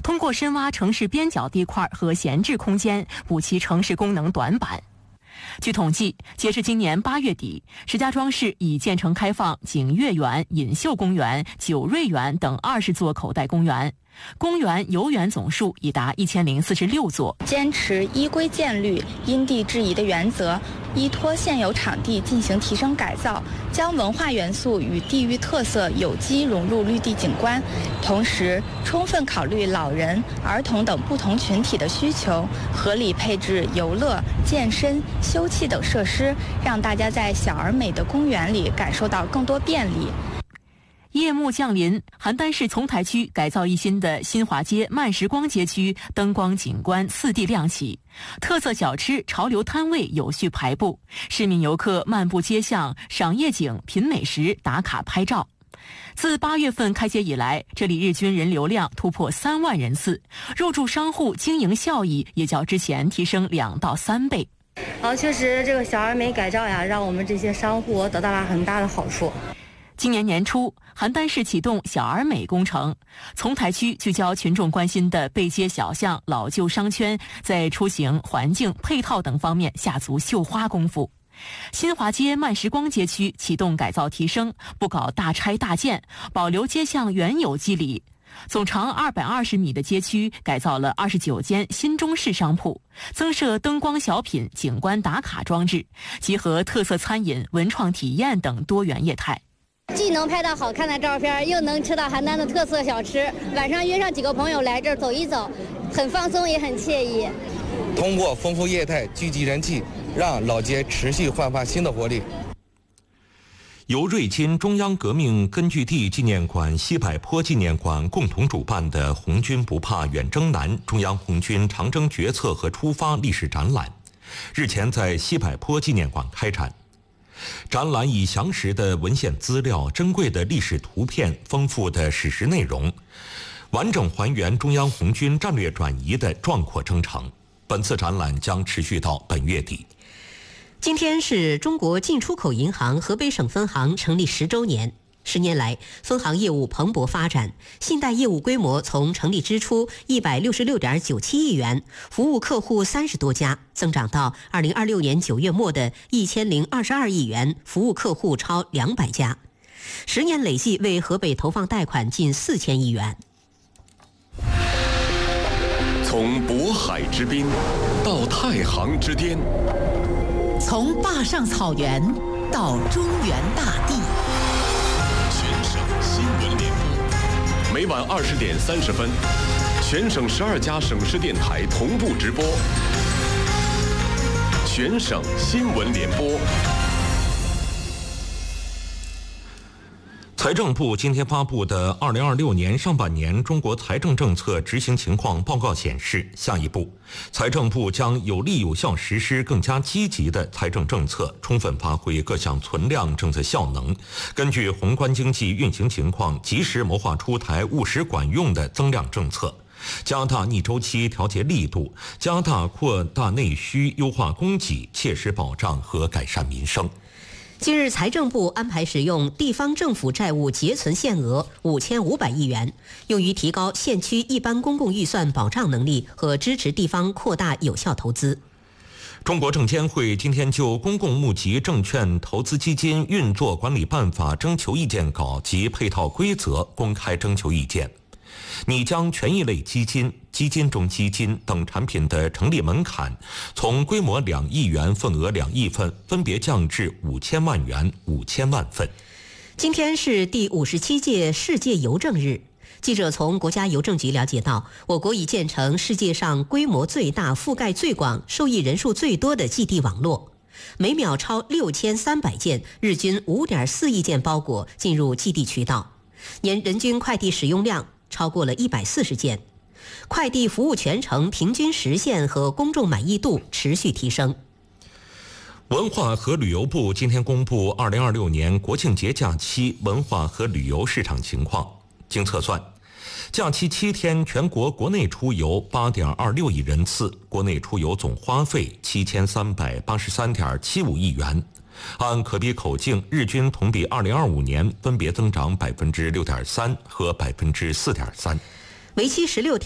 通过深挖城市边角地块和闲置空间，补齐城市功能短板。据统计，截至今年8月底，石家庄市已建成开放景悦园、锦绣公园、九瑞园等20座口袋公园，公园游园总数已达1046座。 坚持依规建绿、因地制宜的原则，依托现有场地进行提升改造，将文化元素与地域特色有机融入绿地景观，同时充分考虑老人、儿童等不同群体的需求，合理配置游乐、健身、休憩等设施，让大家在小而美的公园里感受到更多便利。 夜幕降临，邯郸市丛台区改造一新的新华街、慢时光街区灯光景观4地亮起，特色小吃、潮流摊位有序排布，市民游客漫步街巷，赏夜景、品美食、打卡拍照。自8月份开街以来，这里日均人流量突破3万人次，入驻商户经营效益也较之前提升2到3倍。 确实这个小而美改造呀，让我们这些商户得到了很大的好处。 今年年初，邯郸市启动小而美工程，丛台区聚焦群众关心的背街小巷、老旧商圈，在出行、环境、配套等方面下足绣花功夫。新华街、慢时光街区启动改造提升，不搞大拆大建，保留街巷原有肌理。总长220米的街区改造了29间新中式商铺，增设灯光小品、景观打卡装置，集合特色餐饮、文创体验等多元业态。 既能拍到好看的照片，又能吃到邯郸的特色小吃。晚上约上几个朋友来这儿走一走，很放松也很惬意。 通过丰富业态聚集人气，让老街持续焕发新的活力。 由瑞金中央革命根据地纪念馆、西柏坡纪念馆共同主办的“红军不怕远征难”中央红军长征决策和出发历史展览，日前在西柏坡纪念馆开展。展览以详实的文献资料、珍贵的历史图片、丰富的史实内容，完整还原中央红军战略转移的壮阔征程。本次展览将持续到本月底。 今天是中国进出口银行河北省分行成立10周年。10年来，分行业务蓬勃发展，信贷业务规模从成立之初166.97亿元，服务客户30多家，增长到2026年9月末的1022亿元，服务客户超200家。10年累计为河北投放贷款近4000亿元。 从渤海之滨到太行之巅， 从坝上草原到中原大地。 全省新闻联播，每晚20点30分，全省12家省市电台同步直播。全省新闻联播。 财政部今天发布的2026年上半年中国财政政策执行情况报告显示，下一步，财政部将有力有效实施更加积极的财政政策，充分发挥各项存量政策效能，根据宏观经济运行情况，及时谋划出台务实管用的增量政策，加大逆周期调节力度，加大扩大内需，优化供给，切实保障和改善民生。 近日，财政部安排使用地方政府债务结存限额5500亿元，用于提高县区一般公共预算保障能力和支持地方扩大有效投资。 中国证监会今天就《公共募集证券投资基金运作管理办法》征求意见稿及配套规则公开征求意见。拟将权益类基金、基金中基金等产品的成立门槛从规模2亿元、份额2亿份分别降至5000万元、5000万份。 今天是第57届世界邮政日。记者从国家邮政局了解到，我国已建成世界上规模最大、覆盖最广、受益人数最多的寄递网络，每秒超6300件，日均5.4亿件包裹进入寄递渠道，年人均快递使用量超过了140件，快递服务全程平均实现和公众满意度持续提升。 文化和旅游部今天公布2026年国庆节假期文化和旅游市场情况。经测算，假期7天全国国内出游8.26亿人次，国内出游总花费7383.75亿元。按可比口径，日均同比2025年分别增长6.3%和4.3%。 为期16天。